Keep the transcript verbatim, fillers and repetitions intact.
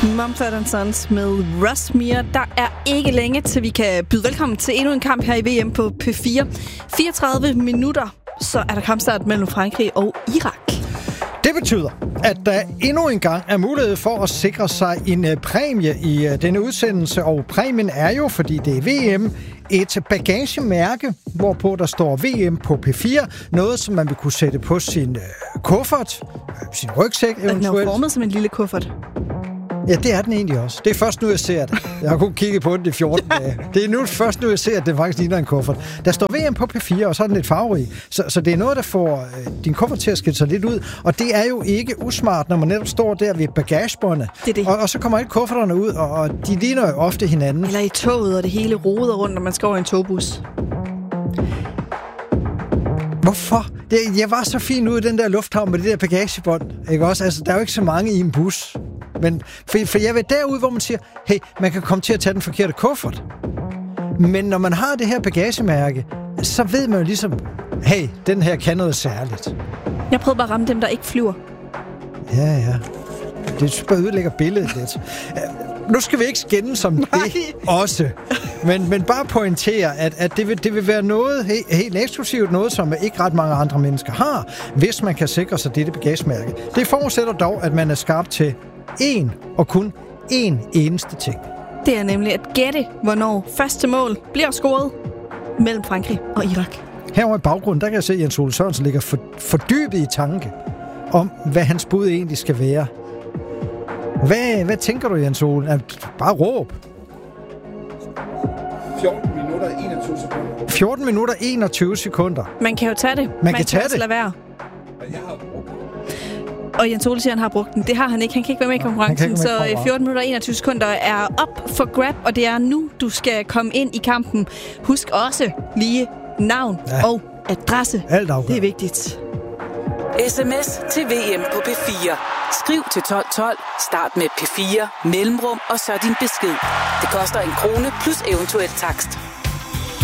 Mumford and Sons med Rusmere. Der er ikke længe til vi kan byde velkommen til endnu en kamp her i V M på P fire. fireogtredive minutter, så er der kampstart mellem Frankrig og Irak. Det betyder, at der endnu en gang er mulighed for at sikre sig en uh, præmie i uh, denne udsendelse, og præmien er jo, fordi det er V M, et bagagemærke, hvorpå der står V M på P fire. Noget, som man vil kunne sætte på sin uh, kuffert, sin rygsæk eventuelt. Den er jo formet som en lille kuffert. Ja, det er den egentlig også. Det er først nu, jeg ser det. Jeg har kun kigget på den i fjorten dage. Det er nu først nu, jeg ser, at det faktisk ligner en kuffert. Der står V M på P fire, og så er den lidt farverig. Så, så det er noget, der får øh, din kuffert til at skille sig lidt ud. Og det er jo ikke usmart, når man netop står der ved bagagebåndet. Det er det. Og, og så kommer alle kufferterne ud, og, og de ligner jo ofte hinanden. Eller i toget, og det hele roder rundt, når man skal over en togbus. Hvorfor? Det, jeg var så fin ud i den der lufthavn med det der bagagebånd. Ikke også? Altså, der er jo ikke så mange i en bus. Men for, for jeg ved derude, hvor man siger, hey, man kan komme til at tage den forkerte kuffert. Men når man har det her bagagemærke, så ved man jo ligesom, hey, den her kan noget særligt. Jeg prøvede bare at ramme dem, der ikke flyver. Ja, ja. Det bare ødelægger billedet lidt. Nu skal vi ikke skændes som det også. Men, men bare pointere, at, at det, vil, det vil være noget helt, helt eksklusivt, noget som ikke ret mange andre mennesker har, hvis man kan sikre sig dette bagagemærke. Det forudsætter dog, at man er skarp til én og kun én eneste ting. Det er nemlig at gætte, hvornår første mål bliver scoret mellem Frankrig og Irak. Herovre i baggrunden, der kan jeg se, at Jens Ole Sørensen ligger for, fordybet i tanke om, hvad hans bud egentlig skal være. Hvad, hvad tænker du, Jens Ole? Bare råb. fjorten minutter og enogtyve sekunder. fjorten minutter og enogtyve sekunder. Man kan jo tage det. Man, Man kan tage det. det. Være. Jeg har brugt den. Og Jens Ole siger, han har brugt den. Det har han ikke. Han kan ikke være med i konkurrencen. Så fjorten minutter og enogtyve sekunder er op for grab, og det er nu, du skal komme ind i kampen. Husk også lige navn ja. og adresse. Alt afgør. Det er vigtigt. Sms til V M på P fire. Skriv til tolv tolv, start med P fire, mellemrum og så din besked. Det koster en krone plus eventuelt takst.